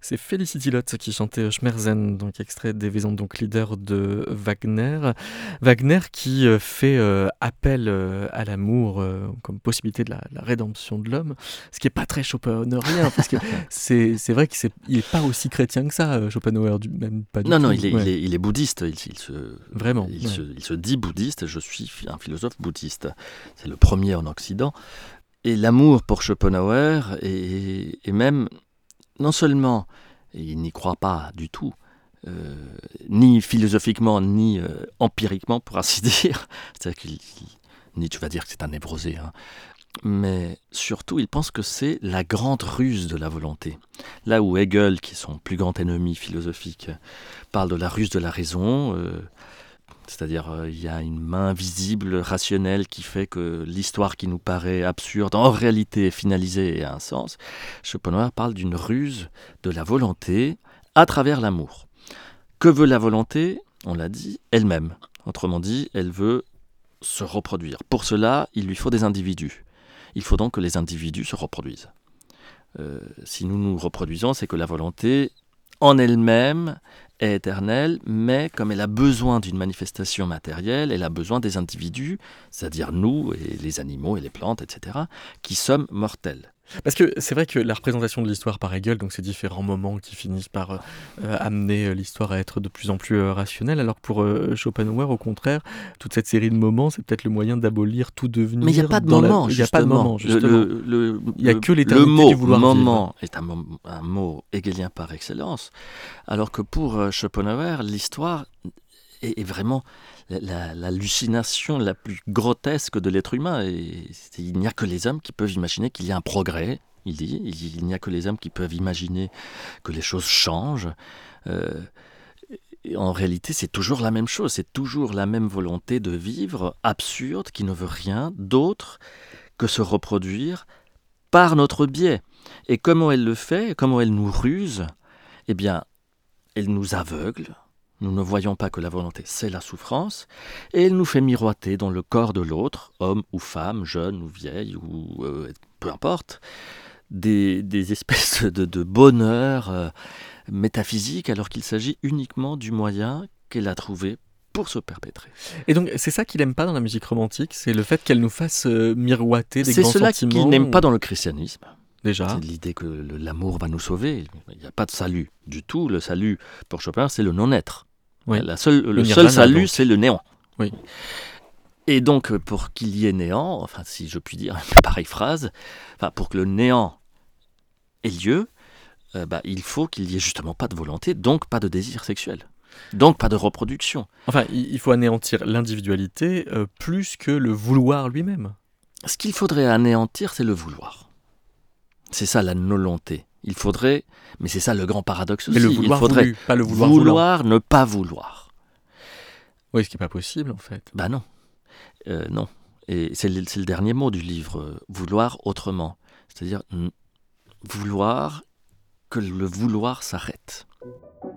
C'est Felicity Lott qui chantait Schmerzen, donc extrait des Wesandonck donc leader de Wagner. Wagner qui fait appel à l'amour comme possibilité de la rédemption de l'homme, ce qui n'est pas très schopenhauerien, parce que c'est vrai qu'il n'est pas aussi chrétien que ça, Schopenhauer, même pas du Non, tout. non, il est bouddhiste. Vraiment. Il se dit bouddhiste. Je suis un philosophe bouddhiste. C'est le premier en Occident. Et l'amour pour Schopenhauer est même, non seulement, il n'y croit pas du tout, ni philosophiquement, ni empiriquement, pour ainsi dire. C'est-à-dire Nietzsche va dire que c'est un névrosé, hein. Mais surtout, il pense que c'est la grande ruse de la volonté. Là où Hegel, qui est son plus grand ennemi philosophique, parle de la ruse de la raison, c'est-à-dire il y a une main visible, rationnelle, qui fait que l'histoire qui nous paraît absurde, en réalité est finalisée et a un sens. Schopenhauer parle d'une ruse de la volonté à travers l'amour. Que veut la volonté ? On l'a dit, elle-même. Autrement dit, elle veut se reproduire. Pour cela, il lui faut des individus. Il faut donc que les individus se reproduisent. Si nous nous reproduisons, c'est que la volonté, en elle-même, est éternelle, mais comme elle a besoin d'une manifestation matérielle, elle a besoin des individus, c'est-à-dire nous, et les animaux, et les plantes, etc., qui sommes mortels. Parce que c'est vrai que la représentation de l'histoire par Hegel, donc ces différents moments qui finissent par amener l'histoire à être de plus en plus rationnelle, alors que pour Schopenhauer, au contraire, toute cette série de moments, c'est peut-être le moyen d'abolir tout devenir. Mais il n'y a pas de moment, Il n'y a pas de moment, justement. Il n'y a que le l'éternité mot du vouloir moment vivre. est un mot hegelien par excellence, alors que pour Schopenhauer, l'histoire est vraiment l'hallucination la plus grotesque de l'être humain. Et il n'y a que les hommes qui peuvent imaginer qu'il y a un progrès. Il dit, il n'y a que les hommes qui peuvent imaginer que les choses changent. En réalité, c'est toujours la même chose, c'est toujours la même volonté de vivre, absurde, qui ne veut rien d'autre que se reproduire par notre biais. Et comment elle le fait, comment elle nous ruse ? Eh bien, elle nous aveugle. Nous ne voyons pas que la volonté, c'est la souffrance, et elle nous fait miroiter dans le corps de l'autre, homme ou femme, jeune ou vieille, ou peu importe, des espèces de bonheur métaphysique, alors qu'il s'agit uniquement du moyen qu'elle a trouvé pour se perpétrer. Et donc, c'est ça qu'il n'aime pas dans la musique romantique, c'est le fait qu'elle nous fasse miroiter des grands sentiments. C'est cela qu'il n'aime pas dans le christianisme. Déjà. C'est l'idée que l'amour va nous sauver. Il n'y a pas de salut du tout. Le salut, pour Chopin, c'est le non-être. Oui. Le seul salut, c'est le néant. Oui. Et donc, pour qu'il y ait néant, enfin, si je puis dire une pareille phrase, pour que le néant ait lieu, il faut qu'il n'y ait justement pas de volonté, donc pas de désir sexuel, donc pas de reproduction. Enfin, il faut anéantir l'individualité plus que le vouloir lui-même. Ce qu'il faudrait anéantir, c'est le vouloir. C'est ça la volonté. Il faudrait, mais c'est ça le grand paradoxe aussi. Mais le vouloir il faudrait voulu, pas le vouloir vouloir, ne pas vouloir. Oui, ce qui n'est pas possible en fait. Non. Non. Et c'est le dernier mot du livre, vouloir autrement. C'est-à-dire vouloir que le vouloir s'arrête.